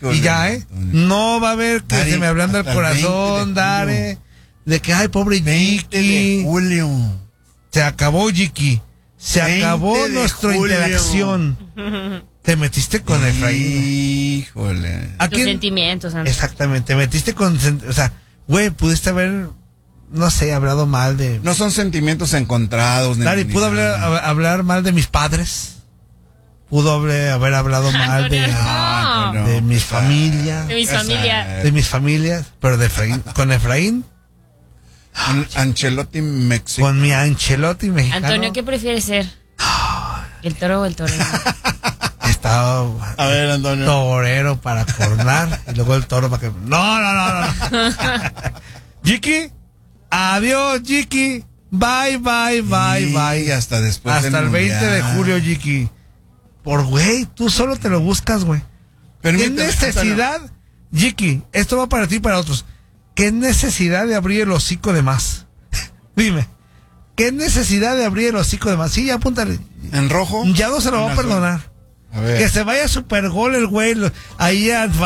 Híjole, y ya, no va a haber que Dari, se me ablanda el hasta el 20 corazón, de Dare, de que, ay, pobre 20 de Jiki. julio. Se acabó, Jiki. Se 20 acabó de nuestra julio. interacción. Te metiste con Efraín. Híjole. ¿A Tus quién? sentimientos, Andrés. Exactamente, te metiste con... O sea, güey, pudiste haber, no sé, hablado mal de... No son sentimientos encontrados. Dari, ¿pudo hablar mal de mis padres? ¿Pudo haber hablado mal de, Antonio, de mis familias? De mis familias. De mis familias, pero de Efraín, con Efraín, Ancelotti México. con mi Ancelotti mexicano. Antonio, ¿qué prefieres ser? ¿El toro o el torero? Estaba A ver, Antonio. torero para coronar y luego el toro para que... No. Jiki, adiós, Jiki. Bye. Y hasta después Hasta del el 20 de Mundial. julio, Jiki. Por güey, tú solo te lo buscas, güey. ¿Qué Permíteme, necesidad, Jiki? Esto va para ti y para otros. ¿Qué necesidad de abrir el hocico de más? Dime. ¿Qué necesidad de abrir el hocico de más? Sí, ya apúntale. ¿En rojo? Ya no se lo va a En azul. perdonar. A ver. Que se vaya super gol el güey ahí a